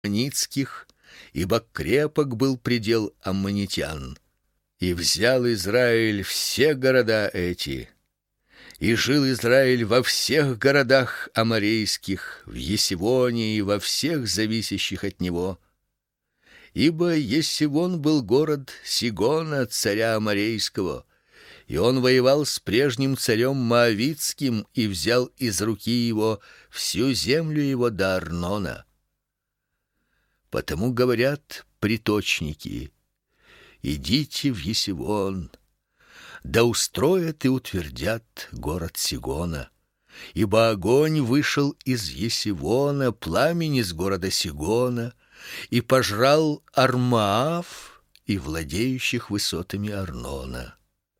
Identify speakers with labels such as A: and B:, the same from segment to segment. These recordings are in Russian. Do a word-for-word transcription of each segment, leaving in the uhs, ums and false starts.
A: аммонитских, ибо крепок был предел аммонитян. И взял Израиль все города эти, и жил Израиль во всех городах аморейских, в Есивоне и во всех зависящих от него. Ибо Есивон был город Сигона, царя аморейского, и он воевал с прежним царем моавитским и взял из руки его всю землю его до Арнона. Потому говорят приточники: идите в Есивон, да устроят и утвердят город Сигона, ибо огонь вышел из Есивона, пламень из города Сигона, и пожрал Армаав и владеющих высотами Арнона.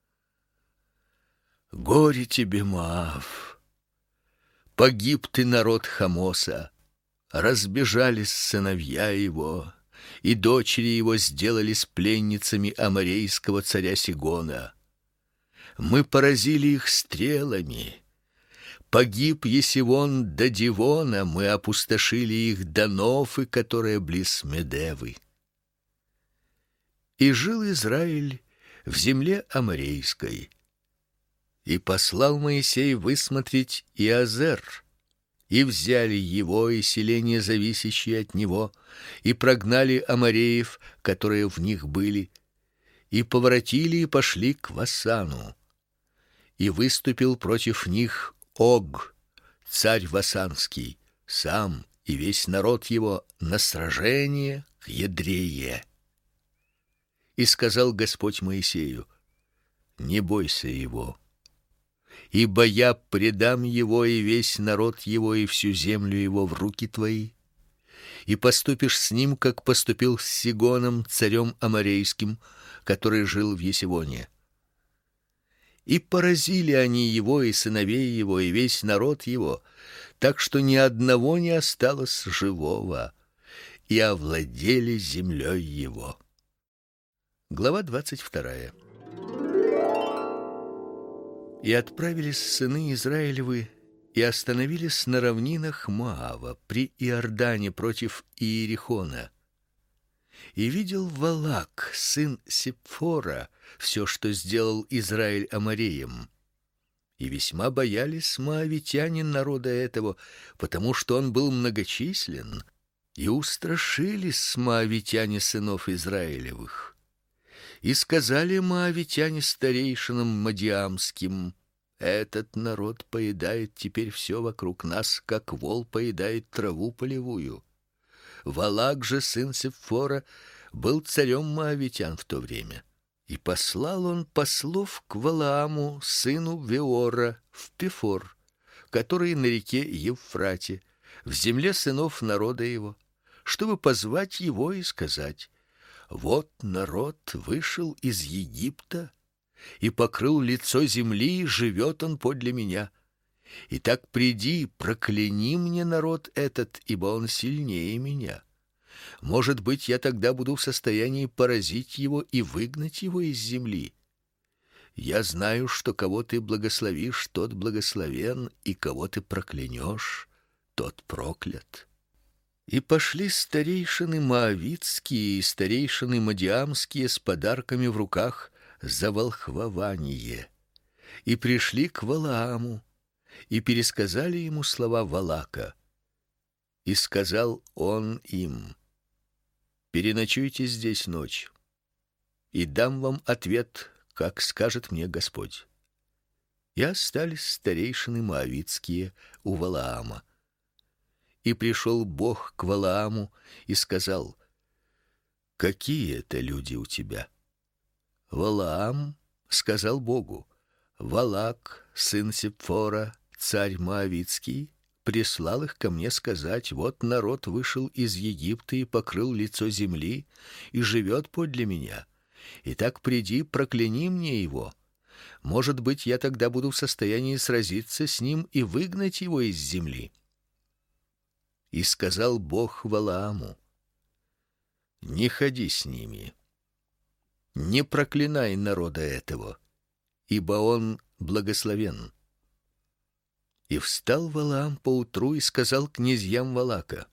A: Горе тебе, Моав! Погиб ты, народ Хамоса! Разбежались сыновья его, и дочери его сделались пленницами аморейского царя Сигона. Мы поразили их стрелами. Погиб Есивон до Дивона, мы опустошили их до Нофы, которая близ Медевы. И жил Израиль в земле аморейской. И послал Моисей высмотреть Иазер, и взяли его и селения, зависящие от него, и прогнали амореев, которые в них были, и поворотили и пошли к Васану. И выступил против них Ог, царь васанский, сам и весь народ его на сражение к Едрее. И сказал Господь Моисею: не бойся его, ибо я предам его и весь народ его и всю землю его в руки твои, и поступишь с ним, как поступил с Сигоном, царем аморейским, который жил в Есивоне. И поразили они его и сыновей его и весь народ его, так что ни одного не осталось живого, и овладели землей его. Глава двадцать вторая. И отправились сыны Израилевы и остановились на равнинах Моава при Иордане против Иерихона. И видел Валак, сын Сепфора, все, что сделал Израиль амореям. И весьма боялись моавитяне народа этого, потому что он был многочислен, и устрашились моавитяне сынов Израилевых. И сказали моавитяне старейшинам мадиамским: этот народ поедает теперь все вокруг нас, как вол поедает траву полевую. Валак же, сын Сепфора, был царем моавитян в то время. И послал он послов к Валааму, сыну Веора, в Пефор, который на реке Евфрате, в земле сынов народа его, чтобы позвать его и сказать: вот народ вышел из Египта и покрыл лицо земли, и живет он подле меня. Итак, приди, прокляни мне народ этот, ибо он сильнее меня. Может быть, я тогда буду в состоянии поразить его и выгнать его из земли. Я знаю, что кого ты благословишь, тот благословен, и кого ты проклянешь, тот проклят. И пошли старейшины моавитские и старейшины мадиамские с подарками в руках за волхвование, и пришли к Валааму, и пересказали ему слова Валака. И сказал он им: переночуйте здесь ночь, и дам вам ответ, как скажет мне Господь. И остались старейшины моавитские у Валаама. И пришел Бог к Валааму и сказал: какие это люди у тебя? Валаам сказал Богу: Валак, сын Сепфора, царь моавитский, прислал их ко мне сказать: вот народ вышел из Египта и покрыл лицо земли и живет подле меня. Итак, приди, прокляни мне его. Может быть, я тогда буду в состоянии сразиться с ним и выгнать его из земли. И сказал Бог Валааму: не ходи с ними, не проклинай народа этого, ибо он благословен. И встал Валаам поутру и сказал князьям Валака: